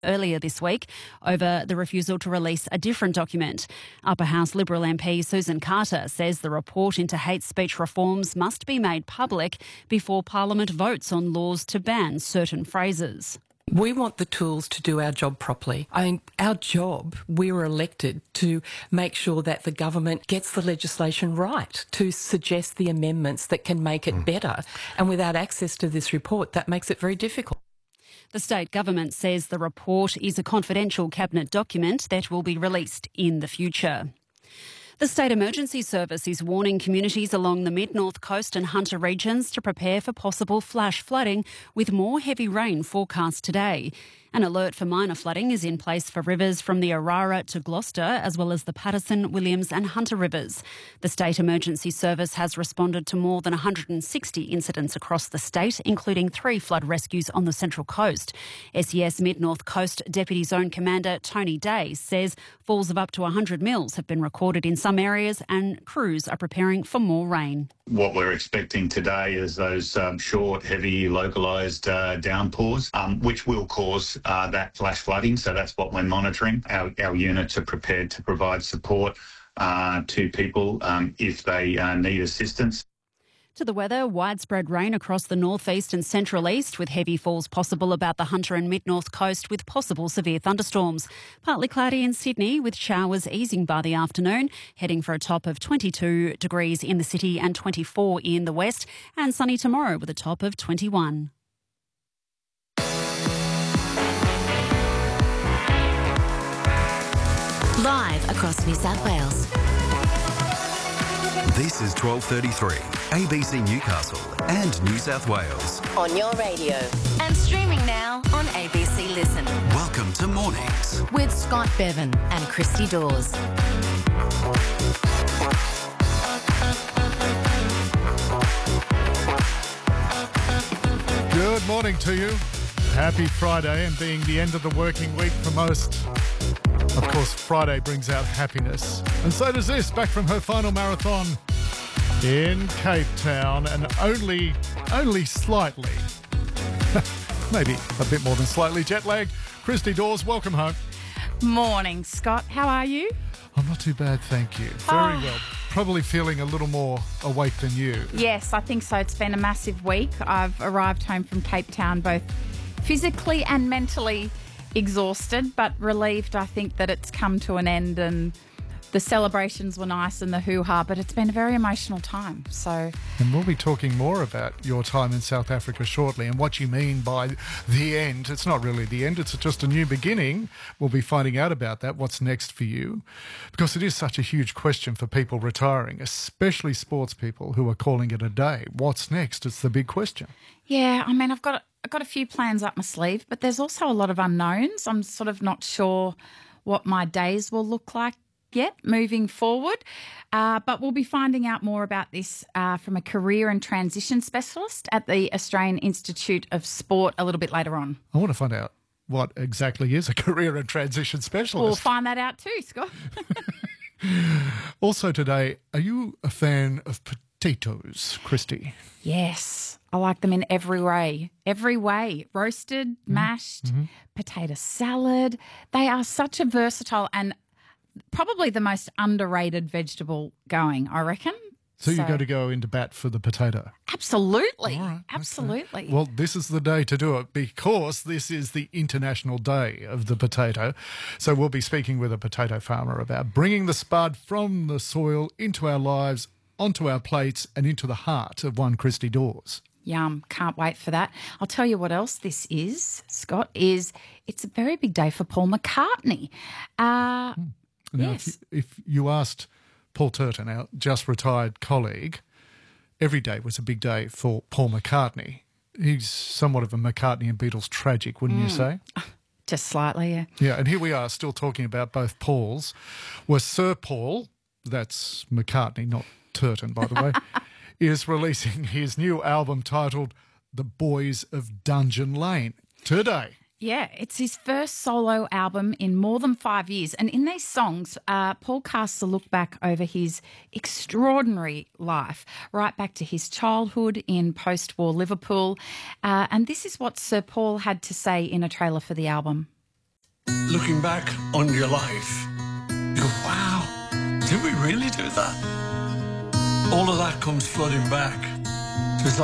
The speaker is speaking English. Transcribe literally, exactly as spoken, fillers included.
earlier this week over the refusal to release a different document. Upper House Liberal M P Susan Carter says the report into hate speech reforms must be made public before Parliament votes on laws to ban certain phrases. We want the tools to do our job properly. I mean, our job, we were elected to make sure that the government gets the legislation right, to suggest the amendments that can make it better. And without access to this report, that makes it very difficult. The state government says the report is a confidential cabinet document that will be released in the future. The State Emergency Service is warning communities along the mid-north coast and Hunter regions to prepare for possible flash flooding with more heavy rain forecast today. An alert for minor flooding is in place for rivers from the Orara to Gloucester, as well as the Patterson, Williams and Hunter rivers. The State Emergency Service has responded to more than one hundred sixty incidents across the state, including three flood rescues on the Central Coast. S E S Mid-North Coast Deputy Zone Commander Tony Day says falls of up to one hundred mils have been recorded in some areas and crews are preparing for more rain. What we're expecting today is those um, short, heavy, localised uh, downpours, um, which will cause uh, that flash flooding. So that's what we're monitoring. Our, our units are prepared to provide support uh, to people um, if they uh, need assistance. To the weather, widespread rain across the northeast and central east with heavy falls possible about the Hunter and mid-north coast with possible severe thunderstorms. Partly cloudy in Sydney with showers easing by the afternoon, heading for a top of twenty-two degrees in the city and twenty-four in the west, and sunny tomorrow with a top of twenty-one. Live across New South Wales. This is twelve thirty-three, A B C Newcastle and New South Wales. On your radio. And streaming now on A B C Listen. Welcome to Mornings with Scott Bevan and Christy Dawes. Good morning to you. Happy Friday, and being the end of the working week for most, of course, Friday brings out happiness. And so does this, back from her final marathon in Cape Town, and only, only slightly, maybe a bit more than slightly jet-lagged. Christy Dawes, welcome home. Morning, Scott. How are you? I'm not too bad, thank you. Very oh. well. Probably feeling a little more awake than you. Yes, I think so. It's been a massive week. I've arrived home from Cape Town both physically and mentally exhausted, but relieved, I think, that it's come to an end, and the celebrations were nice and the hoo-ha, but it's been a very emotional time. So, and we'll be talking more about your time in South Africa shortly and what you mean by the end. It's not really the end, it's just a new beginning. We'll be finding out about that, what's next for you, because it is such a huge question for people retiring, especially sports people who are calling it a day. What's next? It's the big question. Yeah, I mean, I've got I've got a few plans up my sleeve, but there's also a lot of unknowns. I'm sort of not sure what my days will look like yet moving forward, uh, but we'll be finding out more about this uh, from a career and transition specialist at the Australian Institute of Sport a little bit later on. I want to find out what exactly is a career and transition specialist. We'll find that out too, Scott. Also today, are you a fan of potatoes, Christy? Yes, I like them in every way. Every way. Roasted, mashed, mm-hmm. potato salad. They are such a versatile and probably the most underrated vegetable going, I reckon. So, so you've got to go into bat for the potato? Absolutely. All right, absolutely. Okay. Well, this is the day to do it because this is the International Day of the Potato. So we'll be speaking with a potato farmer about bringing the spud from the soil into our lives, onto our plates and into the heart of one Christy Dawes. Yum, can't wait for that. I'll tell you what else this is, Scott, is it's a very big day for Paul McCartney. Uh, hmm. Now, yes. if, you, if you asked Paul Turton, our just retired colleague, every day was a big day for Paul McCartney. He's somewhat of a McCartney and Beatles tragic, wouldn't mm. you say? Just slightly, yeah. Yeah, and here we are still talking about both Pauls. Where Sir Paul, that's McCartney, not Turton, by the way, is releasing his new album titled The Boys of Dungeon Lane today. Yeah, it's his first solo album in more than five years. And in these songs, uh, Paul casts a look back over his extraordinary life, right back to his childhood in post-war Liverpool. Uh, and this is what Sir Paul had to say in a trailer for the album. looking back on your life, you go, wow, did we really do that? All of that comes flooding back.